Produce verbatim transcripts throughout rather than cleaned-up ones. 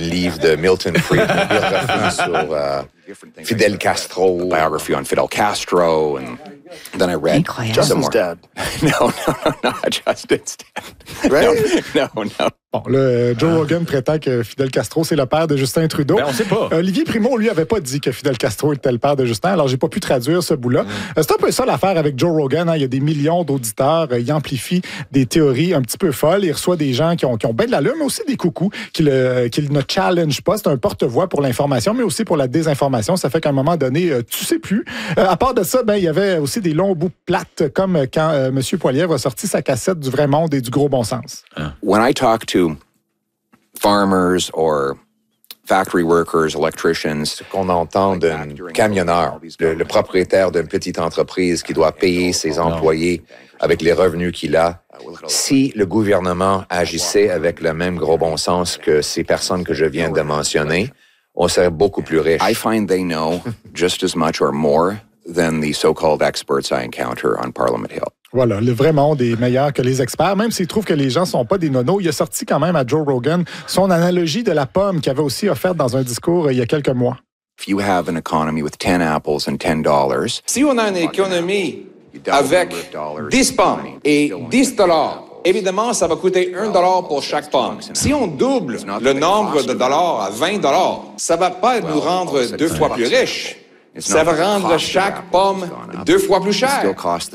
livre de Milton Friedman, biographie sur uh, Fidel Castro, biography on Fidel Castro, and then I read Justin's dad. No, no, no, not Justin's dad. Right? No, no, no. Bon, là, Joe Rogan prétend que Fidel Castro, c'est le père de Justin Trudeau. Ben, on sait pas. Olivier Primo, lui, avait pas dit que Fidel Castro était le père de Justin, alors j'ai pas pu traduire ce bout-là. Mm. C'est un peu ça l'affaire avec Joe Rogan. Hein. Il y a des millions d'auditeurs. Il amplifie des théories un petit peu folles. Il reçoit des gens qui ont, qui ont bien de l'allure, mais aussi des coucous qui, le, qui ne challenge pas. C'est un porte-voix pour l'information, mais aussi pour la désinformation. Ça fait qu'à un moment donné, tu sais plus. Euh, à part de ça, ben, il y avait aussi des longs bouts plates, comme quand euh, M. Poilievre a sorti sa cassette du vrai monde et du gros bon sens. Hein. When I talk to farmers or factory workers, electricians. Ce qu'on entend d'un camionneur, le, le propriétaire d'une petite entreprise qui doit payer ses employés avec les revenus qu'il a. Si le gouvernement agissait avec le même gros bon sens que ces personnes que je viens de mentionner, on serait beaucoup plus riche. I find they know just as much or more than the so-called experts I encounter on Parliament Hill. Voilà, le vrai monde est meilleur que les experts, même s'il trouve que les gens sont pas des nonos. Il a sorti quand même à Joe Rogan son analogie de la pomme qu'il avait aussi offerte dans un discours il y a quelques mois. If you have an economy with ten apples and ten dollars, si on a une économie avec dix pommes et dix dollars, évidemment, ça va coûter un dollar pour chaque pomme. Si on double le nombre de dollars à vingt dollars, ça va pas nous rendre deux fois plus riches. Ça va rendre chaque pomme deux fois plus chère.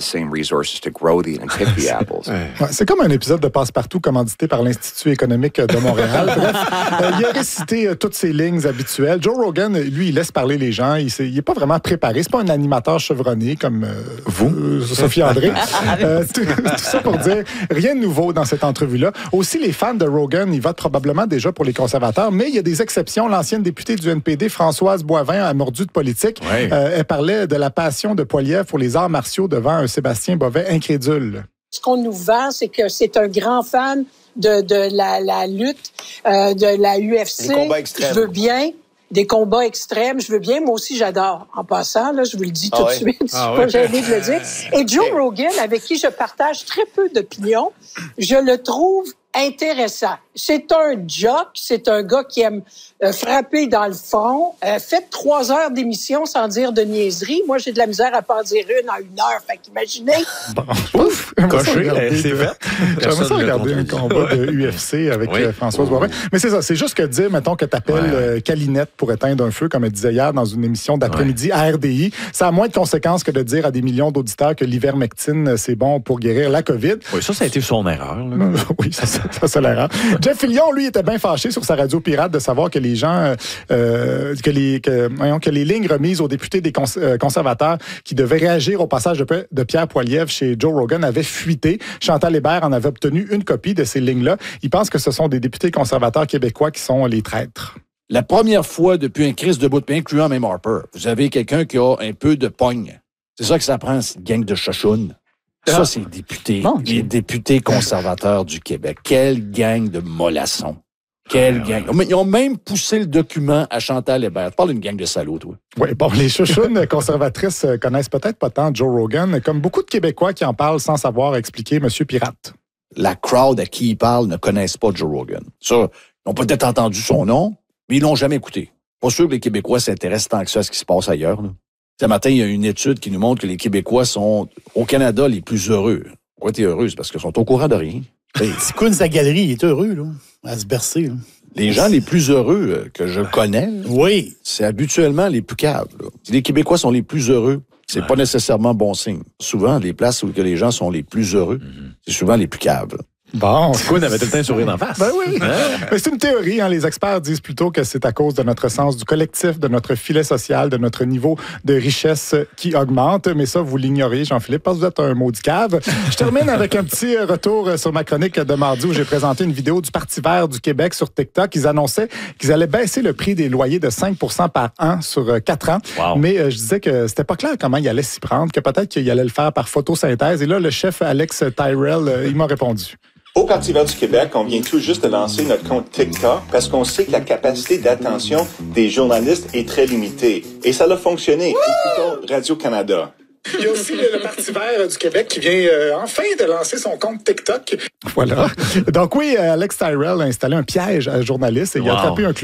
Ouais, c'est comme un épisode de Passe-Partout commandité par l'Institut économique de Montréal. Bref, euh, il a récité euh, toutes ses lignes habituelles. Joe Rogan, lui, il laisse parler les gens. Il n'est pas vraiment préparé. C'est pas un animateur chevronné comme euh, vous, euh, Sophie André. euh, tout, tout ça pour dire rien de nouveau dans cette entrevue-là. Aussi, les fans de Rogan, ils votent probablement déjà pour les conservateurs, mais il y a des exceptions. L'ancienne députée du N P D, Françoise Boivin, a mordu de politique. Oui. Euh, elle parlait de la passion de Poilievre pour les arts martiaux devant un Sébastien Bovet incrédule. Ce qu'on nous vend, c'est que c'est un grand fan de, de la, la lutte, euh, de la U F C. Des combats extrêmes. Je veux bien. Des combats extrêmes, je veux bien. Moi aussi, j'adore. En passant, là, je vous le dis ah tout ouais? de suite. Je suis ah pas ouais? gênée de le dire. Et Joe Rogan, avec qui je partage très peu d'opinions, je le trouve intéressant. C'est un jock, c'est un gars qui aime euh, frapper dans le front. Euh, faites trois heures d'émission sans dire de niaiserie. Moi, j'ai de la misère à pas en dire une en une heure. Fait qu'imaginez. Bon, ouf! Coché, c'est fait. J'aimerais ça regarder un combat de U F C avec oui. euh, Françoise Boivin. Mais c'est ça, c'est juste que dire, mettons, que t'appelles ouais. euh, Calinette pour éteindre un feu, comme elle disait hier dans une émission d'après-midi ouais. à R D I, ça a moins de conséquences que de dire à des millions d'auditeurs que l'ivermectine, c'est bon pour guérir la COVID. Oui, ça, ça a été son erreur. Là. Oui, ça, ça, ça c'est l'erreur. Jeff Fillion, lui, était bien fâché sur sa radio pirate de savoir que les gens, euh, que, les, que, voyons, que les lignes remises aux députés des cons- euh, conservateurs qui devaient réagir au passage de, de Pierre Poilievre chez Joe Rogan avaient fuité. Chantal Hébert en avait obtenu une copie de ces lignes-là. Il pense que ce sont des députés conservateurs québécois qui sont les traîtres. La première fois depuis un crise de bout de pain, incluant même Harper, vous avez quelqu'un qui a un peu de pogne. C'est ça que ça prend, cette gang de chachounes. Ça, c'est les députés, bon, okay. les députés conservateurs du Québec. Quelle gang de mollassons. Quelle gang. Ils ont même poussé le document à Chantal Hébert. Tu parles d'une gang de salauds, toi. Oui, bon, les chouchounes conservatrices connaissent peut-être pas tant Joe Rogan, comme beaucoup de Québécois qui en parlent sans savoir expliquer Monsieur Pirate. La crowd à qui il parle ne connaissent pas Joe Rogan. Ça, ils ont peut-être entendu son nom, mais ils l'ont jamais écouté. Pas sûr que les Québécois s'intéressent tant que ça à ce qui se passe ailleurs, là. Ce matin, il y a une étude qui nous montre que les Québécois sont, au Canada, les plus heureux. Pourquoi t'es heureux? C'est parce qu'ils sont au courant de rien. C'est quoi sa galerie? Il est heureux, là, à se bercer. Là. Les gens les plus heureux que je connais, oui. c'est habituellement les plus caves. Là. Si les Québécois sont les plus heureux, c'est ouais. pas nécessairement bon signe. Souvent, les places où les gens sont les plus heureux, mm-hmm. c'est souvent les plus caves. Là. Bon. Quinn avait tout le temps un sourire d'en face. Ben oui. Mais c'est une théorie. Hein. Les experts disent plutôt que c'est à cause de notre sens du collectif, de notre filet social, de notre niveau de richesse qui augmente. Mais ça, vous l'ignorez, Jean-Philippe, parce que vous êtes un maudit cave. Je termine avec un petit retour sur ma chronique de mardi où j'ai présenté une vidéo du Parti vert du Québec sur TikTok. Ils annonçaient qu'ils allaient baisser le prix des loyers de cinq pour cent par an sur quatre ans. Wow. Mais euh, je disais que c'était pas clair comment il allait s'y prendre, que peut-être qu'il allait le faire par photosynthèse. Et là, le chef Alex Tyrell, euh, il m'a répondu. Au Parti vert du Québec, on vient tout juste de lancer notre compte TikTok parce qu'on sait que la capacité d'attention des journalistes est très limitée. Et ça a fonctionné. Écoutons Radio-Canada. Il y a aussi le, le Parti vert du Québec qui vient euh, enfin de lancer son compte TikTok. Voilà. Donc oui, Alex Tyrell a installé un piège à un journaliste et wow. il a attrapé un clou.